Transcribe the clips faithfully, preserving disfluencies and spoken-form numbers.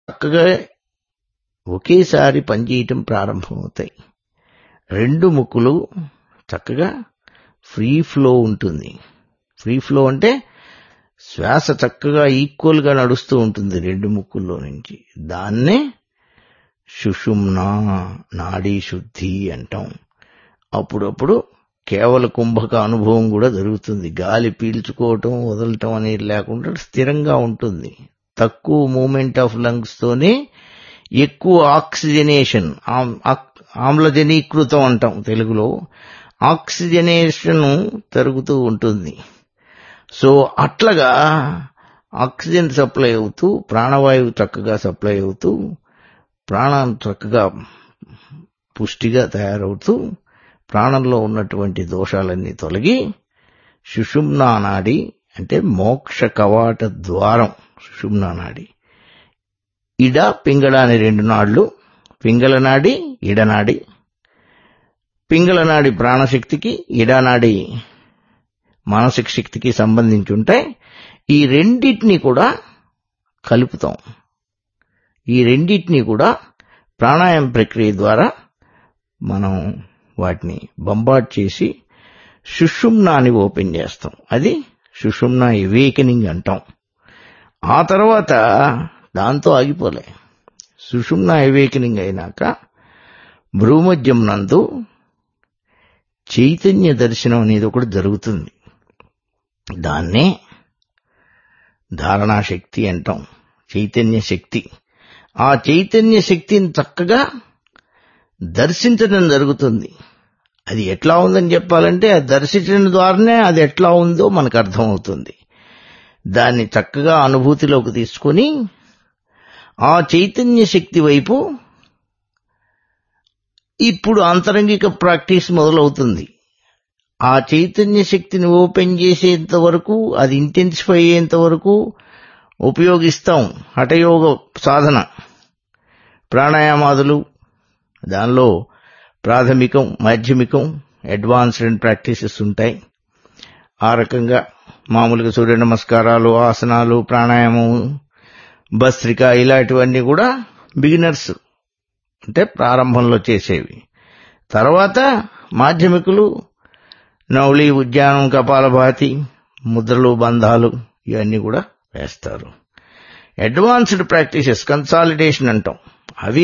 చక్కగా ఒకేసారి పనిచేయటం ప్రారంభమవుతాయి. రెండు ముక్కులు చక్కగా ఫ్రీ ఫ్లో ఉంటుంది. ఫ్రీ ఫ్లో అంటే శ్వాస చక్కగా ఈక్వల్ గా నడుస్తూ ఉంటుంది రెండు ముక్కుల్లో నుంచి. దాన్నే సుషుమ్నా నాడీ శుద్ధి అంటాం. అప్పుడప్పుడు కేవల కుంభక అనుభవం కూడా జరుగుతుంది. గాలి పీల్చుకోవటం వదలటం అనేది లేకుండా స్థిరంగా ఉంటుంది. తక్కువ మూమెంట్ ఆఫ్ లంగ్స్ తోనే ఎక్కువ ఆక్సిజనేషన్, ఆమ్లజనీకృతం అంటాం తెలుగులో, ఆక్సిజనేషన్ జరుగుతూ ఉంటుంది. సో అట్లాగా ఆక్సిజన్ సప్లై అవుతూ ప్రాణవాయువు చక్కగా సప్లై అవుతూ ప్రాణం చక్కగా పుష్టిగా తయారవుతూ ప్రాణంలో ఉన్నటువంటి దోషాలన్నీ తొలగి సుషుమ్నా నాడి అంటే మోక్ష కవాట ద్వారం సుషుమ్నా నాడి. ఇడ పింగళ అనే రెండు నాడులు, పింగళ నాడి ఇడనాడి. పింగళ నాడి ప్రాణశక్తికి, ఇడనాడి మానసిక శక్తికి సంబంధించి ఉంటాయి. ఈ రెండింటినీ కూడా కలుపుతాం. ఈ రెండింటినీ కూడా ప్రాణాయామ ప్రక్రియ ద్వారా మనం వాటిని బంబాట్ చేసి సుషుమ్నాని ఓపెన్ చేస్తాం. అది సుషుమ్నా ఎవేకనింగ్ అంటాం. ఆ తర్వాత దాంతో ఆగిపోలే. సుషుమ్నా ఎవేకనింగ్ అయినాక భ్రూమధ్యం నందు చైతన్య దర్శనం అనేది ఒకటి జరుగుతుంది. దాన్నే ధారణాశక్తి అంటాం, చైతన్య శక్తి. ఆ చైతన్య శక్తిని చక్కగా దర్శించడం జరుగుతుంది. అది ఎట్లా ఉందని చెప్పాలంటే ఆ దర్శించడం ద్వారానే అది ఎట్లా ఉందో మనకు అర్థమవుతుంది. దాన్ని చక్కగా అనుభూతిలోకి తీసుకొని ఆ చైతన్య శక్తి వైపు ఇప్పుడు అంతరంగిక ప్రాక్టీస్ మొదలవుతుంది. ఆ చైతన్య శక్తిని ఓపెన్ చేసేంత వరకు, అది ఇంటెన్సిఫై అయ్యేంత వరకు ఉపయోగిస్తాం హఠయోగ సాధన, ప్రాణాయామాదులు. దానిలో ప్రాథమికం, మాధ్యమికం, అడ్వాన్స్డ్ ప్రాక్టీసెస్ ఉంటాయి. ఆ రకంగా మామూలుగా సూర్య నమస్కారాలు, ఆసనాలు, ప్రాణాయామం, భస్త్రిక ఇలాంటివన్నీ కూడా బిగినర్స్ అంటే ప్రారంభంలో చేసేవి. తర్వాత మాధ్యమికులు నౌలి, ఉద్యానం, కపాలభాతి, ముద్రలు, బంధాలు ఇవన్నీ కూడా వేస్తారు. అడ్వాన్స్డ్ ప్రాక్టీసెస్ కన్సాలిడేషన్ అంటాం. అవి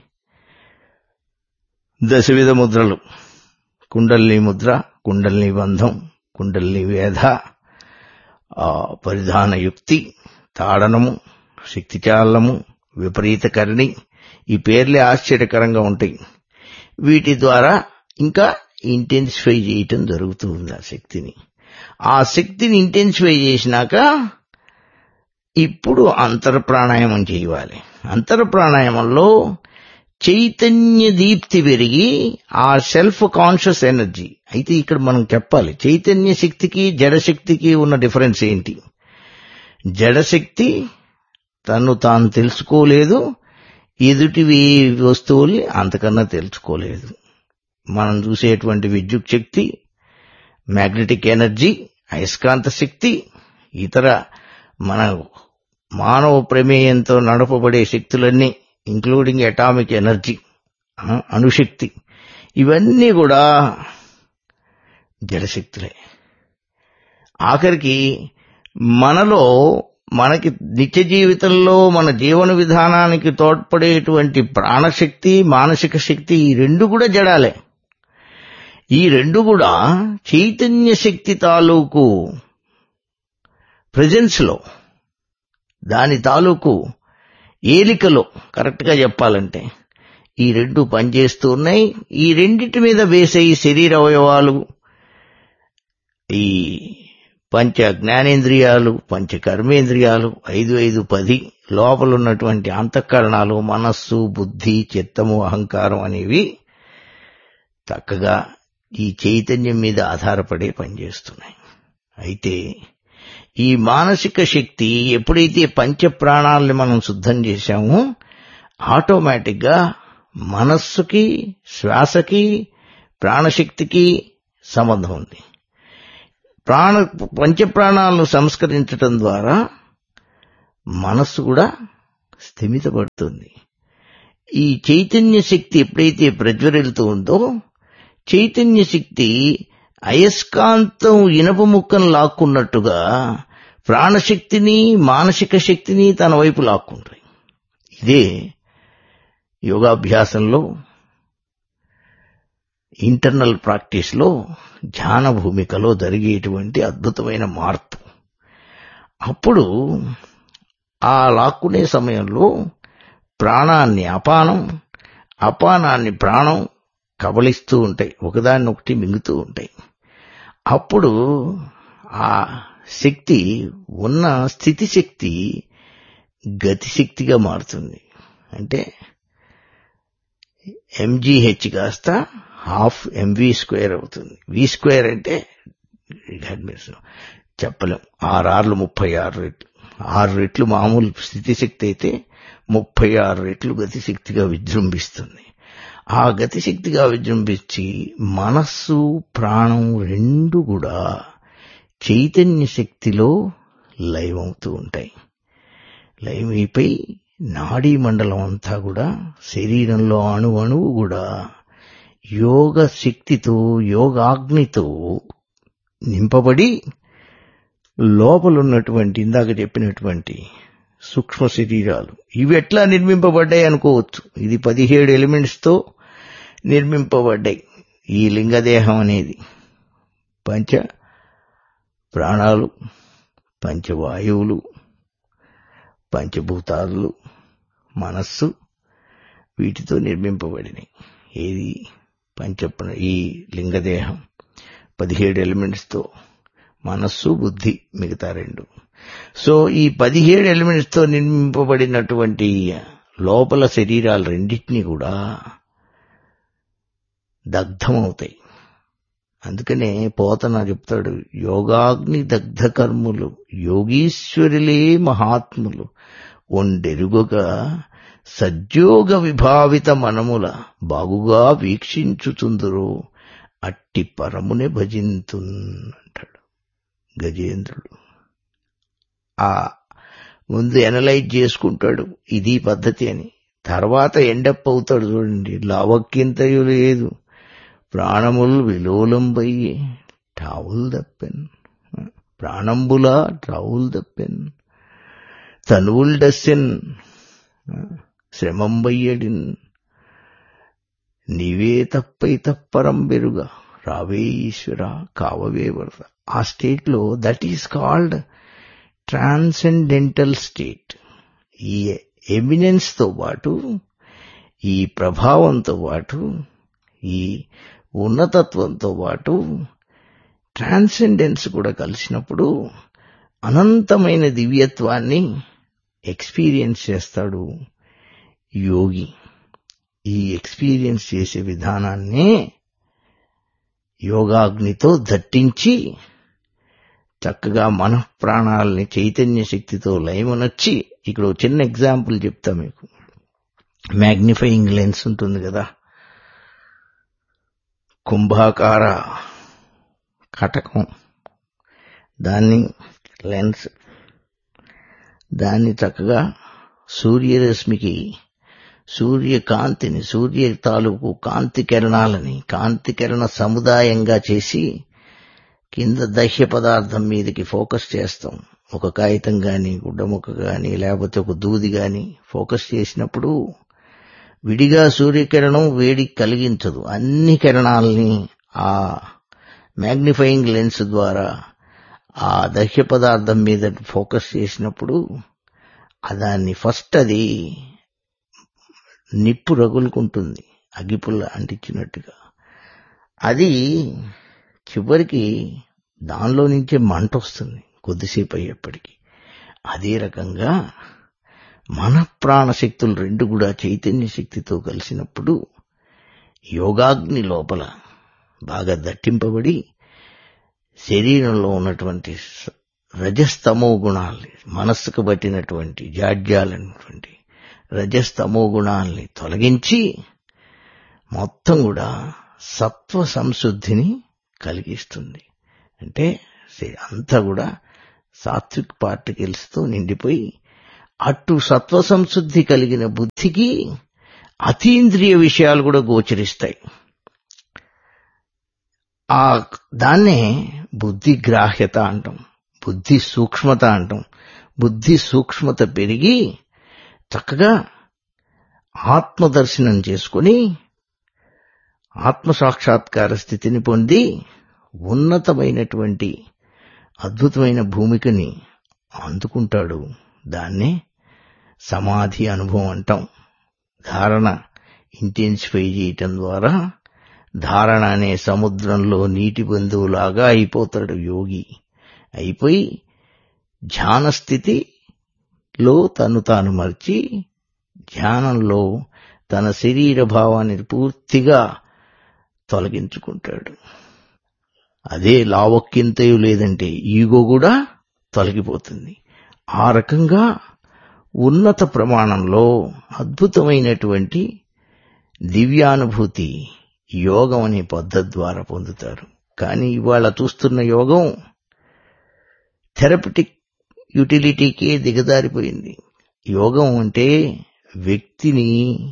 దశవిధ ముద్రలు, కుండలిని ముద్ర, కుండలిని బంధం, కుండలిని వేధ, పరిధాన యుక్తి, తాడనము, శక్తిచాలనము, విపరీతకరణి. ఈ పేర్లే ఆశ్చర్యకరంగా ఉంటాయి. వీటి ద్వారా ఇంకా ఇంటెన్సిఫై చేయటం జరుగుతూ ఉంది ఆ శక్తిని. ఆ శక్తిని ఇంటెన్సిఫై చేసినాక ఇప్పుడు అంతర ప్రాణాయామం చేయాలి. అంతర ప్రాణాయామంలో చైతన్య దీప్తి పెరిగి ఆ సెల్ఫ్ కాన్షియస్ ఎనర్జీ. అయితే ఇక్కడ మనం చెప్పాలి, చైతన్య శక్తికి జడశక్తికి ఉన్న డిఫరెన్స్ ఏంటి? జడశక్తి తను తాను తెలుసుకోలేదు, ఎదుటివి వస్తువుల్ని అంతకన్నా తెలుసుకోలేదు. మనం చూసేటువంటి విద్యుత్ శక్తి, మ్యాగ్నెటిక్ ఎనర్జీ, అయస్కాంత శక్తి, ఇతర మన మానవ ప్రమేయంతో నడపబడే శక్తులన్నీ ఇంక్లూడింగ్ అటామిక్ ఎనర్జీ, అణుశక్తి, ఇవన్నీ కూడా జడశక్తులే. ఆఖరికి మనలో మనకి నిత్య జీవితంలో మన జీవన విధానానికి తోడ్పడేటువంటి ప్రాణశక్తి, మానసిక శక్తి, ఈ రెండు కూడా జడాలే. ఈ రెండు కూడా చైతన్య శక్తి తాలూకు ప్రెజెన్స్ లో, దాని తాలూకు ఏలికలో కరెక్ట్ గా చెప్పాలంటే ఈ రెండు పనిచేస్తూ ఉన్నాయి. ఈ రెండింటి మీద వేసే ఈ శరీర అవయవాలు, ఈ పంచ జ్ఞానేంద్రియాలు, పంచ కర్మేంద్రియాలు, ఐదు ఐదు పది లోపల ఉన్నటువంటి అంతఃకరణాలు, మనస్సు, బుద్ధి, చిత్తము, అహంకారం అనేవి చక్కగా ఈ చైతన్యం మీద ఆధారపడే పనిచేస్తున్నాయి. అయితే ఈ మానసిక శక్తి ఎప్పుడైతే పంచ ప్రాణాలని మనం శుద్ధం చేశామో ఆటోమేటిక్ గా మనస్సుకి, శ్వాసకి, ప్రాణశక్తికి సంబంధం ఉంది. ప్రాణ పంచప్రాణాలను సంస్కరించటం ద్వారా మనస్సు కూడా స్థిమితపడుతుంది. ఈ చైతన్య శక్తి ఎప్పుడైతే ప్రజ్వరిల్తూ ఉందో, చైతన్య శక్తి అయస్కాంతం ఇనప ముక్కను లాక్కున్నట్టుగా ప్రాణశక్తిని మానసిక శక్తిని తన వైపు లాక్కుంటాయి. ఇదే యోగాభ్యాసంలో, ఇంటర్నల్ ప్రాక్టీస్ లో, ధ్యాన భూమికలో జరిగేటువంటి అద్భుతమైన మార్పు. అప్పుడు ఆ లాక్కునే సమయంలో ప్రాణాన్ని అపానం, అపానాన్ని ప్రాణం కబలిస్తూ ఉంటాయి, ఒకదాన్ని ఒకటి మింగుతూ ఉంటాయి. అప్పుడు ఆ శక్తి ఉన్న స్థితి శక్తి గతిశక్తిగా మారుతుంది. అంటే ఎంజీహెచ్ కాస్త హాఫ్ ఎంవి స్క్వేర్ అవుతుంది. వి స్క్వేర్ అంటే చెప్పలేం. ఆరార్లు ముప్పై ఆరు రెట్లు. ఆరు రెట్లు మామూలు స్థితిశక్తి అయితే ముప్పై ఆరు రెట్లు గతిశక్తిగా విజృంభిస్తుంది. ఆ గతిశక్తిగా విజృంభించి మనస్సు ప్రాణం రెండు కూడా చైతన్య శక్తిలో లయమవుతూ ఉంటాయి. లయమైపోయి నాడీ మండలం అంతా కూడా, శరీరంలో అణు అణువు కూడా యోగ శక్తితో, యోగాగ్నితో నింపబడి లోపలున్నటువంటి ఇందాక చెప్పినటువంటి సూక్ష్మ శరీరాలు ఇవి ఎట్లా నిర్మింపబడ్డాయి అనుకోవచ్చు. ఇది పదిహేడు ఎలిమెంట్స్ తో నిర్మింపబడ్డాయి. ఈ లింగదేహం అనేది పంచ ప్రాణాలు, పంచవాయువులు, పంచభూతాలు, మనస్సు, వీటితో నిర్మింపబడినాయి. ఏది పంచ ఈ లింగదేహం పదిహేడు ఎలిమెంట్స్ తో, మనస్సు బుద్ధి మిగతా రెండు. సో ఈ పదిహేడు ఎలిమెంట్స్ తో నిర్మింపబడినటువంటి లోపల శరీరాలు రెండింటినీ కూడా దగ్ధమవుతాయి. అందుకనే పోతన చెప్తాడు, యోగాగ్ని దగ్ధ కర్ములు యోగీశ్వరులే మహాత్ములు ఒండెరుగగా సజ్జోగ విభావిత మనముల బాగుగా వీక్షించుతుందురో అట్టి పరమునే భజింతున్ అంటాడు గజేంద్రుడు. ఆ ముందు ఎనలైజ్ చేసుకుంటాడు ఇది పద్ధతి అని, తర్వాత ఎండప్ అవుతాడు. చూడండి, లావక్కింతయు లేదు, ప్రాణములు విలోలంబయ్యే టావుల్ దప్పెన్, ప్రాణంబులా ట్రావుల్ దప్పెన్, తనువుల్ డస్సెన్ శ్రమంబయ్యడిన్, నీవే తప్పై తప్పరం బెరుగా రావే ఈశ్వర కావవే వరద. ఆ స్టేట్ లో that is called transcendental state. ఈ ఎమినెన్స్ తో పాటు, ఈ ప్రభావంతో పాటు, ఈ ఉన్నతత్వంతో పాటు ట్రాన్సెండెన్స్ కూడా కలిసినప్పుడు అనంతమైన దివ్యత్వాన్ని ఎక్స్పీరియన్స్ చేస్తాడు యోగి. ఈ ఎక్స్పీరియన్స్ చేసే విధానాన్నే యోగాగ్నితో దట్టించి చక్కగా మన ప్రాణాలని చైతన్య శక్తితో లయమనొచ్చి, ఇక్కడ చిన్న ఎగ్జాంపుల్ చెప్తా మీకు. మ్యాగ్నిఫైయింగ్ లెన్స్ ఉంటుంది కదా, కుంభాకార కటకం, దాన్ని లెన్స్, దాన్ని చక్కగా సూర్యరశ్మికి, సూర్యకాంతిని, సూర్య తాలూకు కాంతి కిరణాలని కాంతి కిరణ సముదాయంగా చేసి కింద దహ్య పదార్థం మీదకి ఫోకస్ చేస్తాం. ఒక కాగితం గాని, గుడ్డముక్క గాని, లేకపోతే ఒక దూది గాని ఫోకస్ చేసినప్పుడు విడిగా సూర్యకిరణం వేడి కలిగించదు. అన్ని కిరణాలని ఆ మ్యాగ్నిఫైయింగ్ లెన్స్ ద్వారా ఆ దహ్య పదార్థం మీద ఫోకస్ చేసినప్పుడు దాన్ని ఫస్ట్ అది నిప్పు రగులుకుంటుంది, అగ్గిపుల్ల అంటించినట్టుగా. అది చివరికి దానిలో నుంచే మంట వస్తుంది కొద్దిసేపు అయ్యేప్పటికీ. అదే రకంగా మన ప్రాణశక్తులు రెండు కూడా చైతన్య శక్తితో కలిసినప్పుడు యోగాగ్ని లోపల బాగా దట్టింపబడి శరీరంలో ఉన్నటువంటి రజస్తమో గుణాల్ని, మనస్సుకు పట్టినటువంటి జాడ్యాలైనటువంటి రజస్తమో గుణాల్ని తొలగించి మొత్తం కూడా సత్వ సంశుద్ధిని కలిగిస్తుంది. అంటే అంతా కూడా సాత్విక్ పార్టికల్స్ తో నిండిపోయి అటు సత్వ సంశుద్ధి కలిగిన బుద్ధికి అతీంద్రియ విషయాలు కూడా గోచరిస్తాయి. ఆ దాన్నే బుద్ధి గ్రాహ్యత అంటాం, బుద్ధి సూక్ష్మత అంటాం. బుద్ధి సూక్ష్మత పెరిగి చక్కగా ఆత్మదర్శనం చేసుకుని ఆత్మసాక్షాత్కార స్థితిని పొంది ఉన్నతమైనటువంటి అద్భుతమైన భూమికని అందుకుంటాడు. దాన్నే సమాధి అనుభవం అంటాం. ధారణ ఇంటెన్సిఫై చేయటం ద్వారా ధారణ అనే సముద్రంలో నీటి బిందువులాగా అయిపోతాడు యోగి. అయిపోయి ధ్యాన స్థితిలో తను తాను మర్చి ధ్యానంలో తన శరీర భావాన్ని పూర్తిగా తొలగించుకుంటాడు. అదే లావక్యంతయు లేదంటే ఈగో కూడా తొలగిపోతుంది. ఆ రకంగా ఉన్నత ప్రమాణంలో అద్భుతమైనటువంటి దివ్యానుభూతి యోగం అనే పద్ధతి ద్వారా పొందుతారు. కానీ ఇవాళ చూస్తున్న యోగం థెరపటిక్ యూటిలిటీకే దిగజారిపోయింది. యోగం అంటే వ్యక్తిని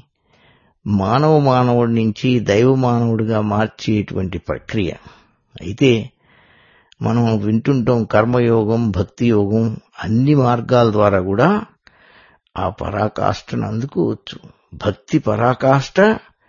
మానవ మానవుడి నుంచి దైవ మానవుడిగా మార్చేటువంటి ప్రక్రియ. అయితే మనం వింటుంటాం కర్మయోగం, భక్తి యోగం, అన్ని మార్గాల ద్వారా కూడా ఆ పరాకాష్ఠను అందుకోవచ్చు. భక్తి పరాకాష్ఠ,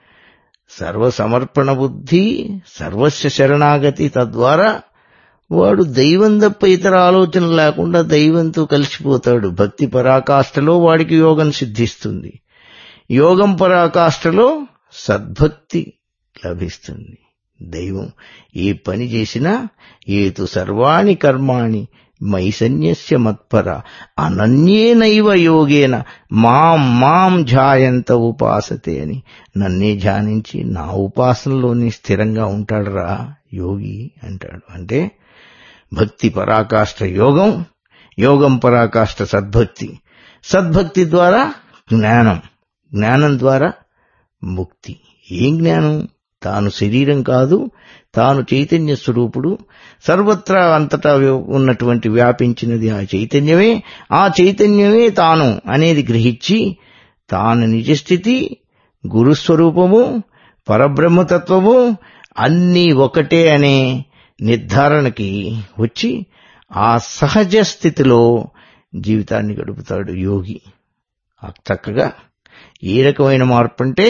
సర్వసమర్పణ బుద్ధి, సర్వస్వ శరణాగతి. తద్వారా వాడు దైవం తప్ప ఇతర ఆలోచన లేకుండా దైవంతో కలిసిపోతాడు. భక్తి పరాకాష్ఠలో వాడికి యోగం సిద్ధిస్తుంది. యోగం పరాకాష్ఠలో సద్భక్తి లభిస్తుంది. దైవం ఏ పని చేసినా ఏతు సర్వాణి కర్మాణి మయి సన్యస్య మత్పర అనన్యేనైవ యోగేన మాం మాం ధ్యాయంత ఉపాసతే అని నన్నే ధ్యానించి నా ఉపాసనలోని స్థిరంగా ఉంటాడురా యోగి అంటాడు. అంటే భక్తి పరాకాష్ఠ యోగం, యోగం పరాకాష్ఠ సద్భక్తి, సద్భక్తి ద్వారా జ్ఞానం, జ్ఞానం ద్వారా ముక్తి. ఏం జ్ఞానం? తాను శరీరం కాదు, తాను చైతన్య స్వరూపుడు, సర్వత్రా అంతటా ఉన్నటువంటి వ్యాపించినది ఆ చైతన్యమే, ఆ చైతన్యమే తాను అనేది గ్రహించి తాను నిజస్థితి, గురుస్వరూపము, పరబ్రహ్మతత్వము అన్నీ ఒకటే అనే నిర్ధారణకి వచ్చి ఆ సహజ స్థితిలో జీవితాన్ని గడుపుతాడు యోగి. చక్కగా ఏ రకమైన మార్పు అంటే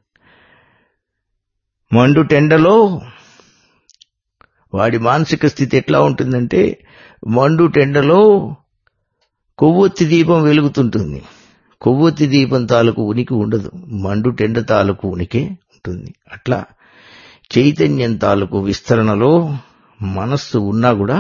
మండు టెండలో వాడి మానసిక స్థితి ఎట్లా ఉంటుందంటే, మండు టెండలో కొవ్వొత్తి దీపం వెలుగుతుంటుంది. కొవ్వొత్తి దీపం తాలూకు ఉనికి ఉండదు, మండు టెండ తాలూకు ఉనికే ఉంటుంది. అట్లా చైతన్యం తాలూకు విస్తరణలో మనస్సు ఉన్నా కూడా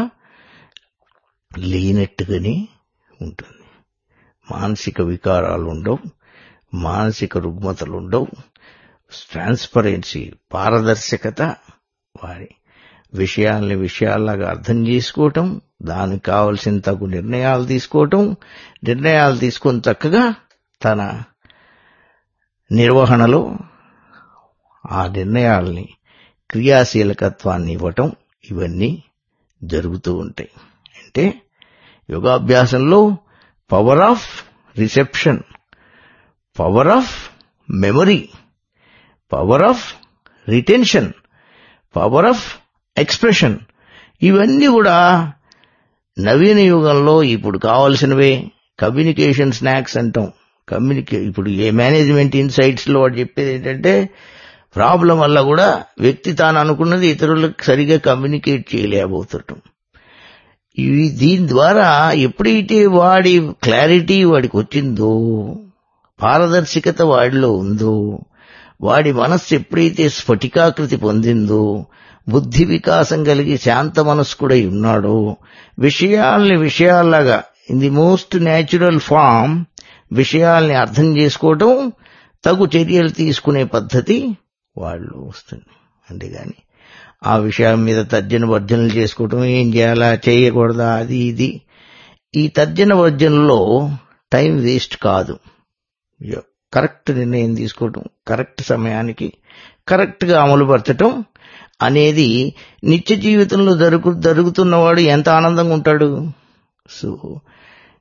లేనట్టుగానే ఉంటుంది. మానసిక వికారాలు ఉండవు, మానసిక రుగ్మతలు ఉండవు. ట్రాన్స్పరెన్సీ, పారదర్శకత, వారి విషయాల్ని విషయాల్లాగా అర్థం చేసుకోవటం, దానికి కావలసిన తగు నిర్ణయాలు తీసుకోవటం, నిర్ణయాలు తీసుకొని చక్కగా తన నిర్వహణలో ఆ నిర్ణయాల్ని క్రియాశీలకత్వాన్ని ఇవ్వటం, ఇవన్నీ జరుగుతూ ఉంటాయి. అంటే యోగాభ్యాసంలో power of reception, power of memory, power of retention, power of expression, ఇవన్నీ కూడా నవీన యుగంలో ఇప్పుడు కావాల్సినవే. కమ్యూనికేషన్ స్నాక్స్ అంటాం. కమ్యూనికే ఇప్పుడు ఏ మేనేజ్మెంట్ ఇన్సైట్స్ లో వాడు చెప్పేది ఏంటంటే, ప్రాబ్లం వల్ల కూడా వ్యక్తి తాను అనుకున్నది ఇతరులకు సరిగా కమ్యూనికేట్ చేయలేకపోతుంటాం. ఇవి దీని ద్వారా ఎప్పుడైతే వాడి క్లారిటీ వాడికి వచ్చిందో, పారదర్శకత వాడిలో ఉందో, వాడి మనస్సు ఎప్పుడైతే స్ఫటికాకృతి పొందిందో, బుద్ధి వికాసం కలిగి శాంత మనస్కుడై ఉన్నాడో, విషయాల్ని విషయాల్లాగా in the most natural form విషయాల్ని అర్థం చేసుకోవటం, తగు చర్యలు తీసుకునే పద్ధతి వాళ్ళు వస్తుంది. అంతేగాని ఆ విషయం మీద తర్జన భర్జనలు చేసుకోవటం, ఏం చేయాలా చేయకూడదా అది ఇది, ఈ తర్జన భర్జనలో టైం వేస్ట్ కాదు. కరెక్ట్ నిర్ణయం తీసుకోవటం, కరెక్ట్ సమయానికి కరెక్ట్గా అమలుపరచటం అనేది నిత్య జీవితంలో జరుగు జరుగుతున్నవాడు ఎంత ఆనందంగా ఉంటాడు. సో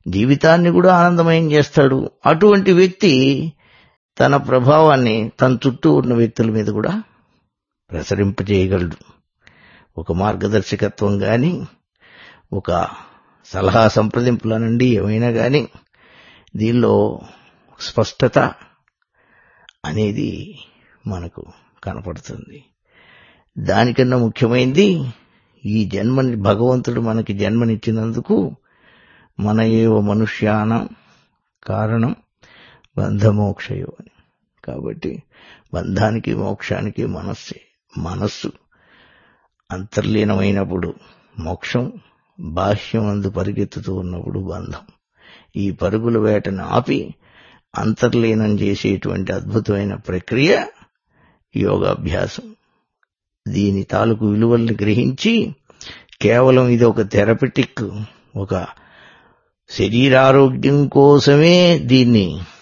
జీవితాన్ని కూడా ఆనందమయం చేస్తాడు. అటువంటి వ్యక్తి తన ప్రభావాన్ని తన చుట్టూ ఉన్న వ్యక్తుల మీద కూడా ప్రసరింపజేయగలడు. ఒక మార్గదర్శకత్వం కానీ, ఒక సలహా సంప్రదింపుల నుండి ఏమైనా కానీ దీనిలో స్పష్టత అనేది మనకు కనపడుతుంది. దానికన్నా ముఖ్యమైనది ఈ జన్మని భగవంతుడు మనకి జన్మనిచ్చినందుకు మన ఏవ మనుష్యానం కారణం బంధమోక్షయో అని. కాబట్టి బంధానికి మోక్షానికి మనస్సే. మనస్సు అంతర్లీనమైనప్పుడు మోక్షం, బాహ్యమందు పరిగెత్తుతూ ఉన్నప్పుడు బంధం. ఈ పరుగుల వేటను ఆపి అంతర్లీనం చేసేటువంటి అద్భుతమైన ప్రక్రియ యోగాభ్యాసం. దీని తాలూకు విలువల్ని గ్రహించి కేవలం ఇది ఒక థెరపెటిక్, ఒక శరీరారోగ్యం కోసమే దీన్ని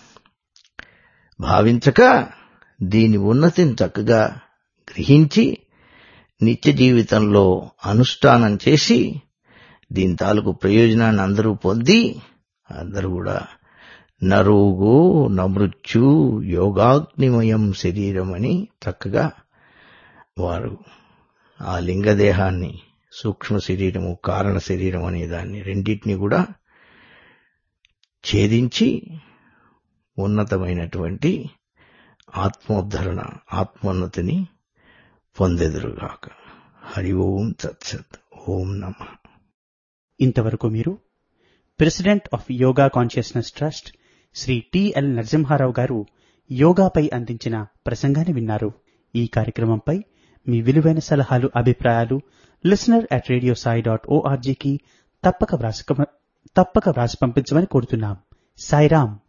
భావించక దీని ఉన్నతిని చక్కగా గ్రహించి నిత్య జీవితంలో అనుష్ఠానం చేసి దీని తాలూకు ప్రయోజనాన్ని అందరూ పొంది అందరూ కూడా నరోగో నమృత్యు యోగాగ్నిమయం శరీరం అని చక్కగా వారు ఆ లింగదేహాన్ని, సూక్ష్మ శరీరము, కారణ శరీరం అనే దాన్ని రెండింటినీ కూడా ఛేదించి ఉన్నతమైనటువంటి ఆత్మోద్ధరణ, ఆత్మోన్నతిని పొందెదురుగాక. హరి ఓం తత్సత్. ఓం నమః. ఇంతవరకు మీరు president of yoga consciousness trust Shri TL Narasimha Rao గారు యోగాపై అందించిన ప్రసంగాన్ని విన్నారు. ఈ కార్యక్రమంపై మీ విలువైన సలహాలు, అభిప్రాయాలు listener at radio Sai dot ఓఆర్జీకి తప్పక వ్రాసి తప్పక వ్రాసి పంపించమని కోరుతున్నాం. సాయిరాం.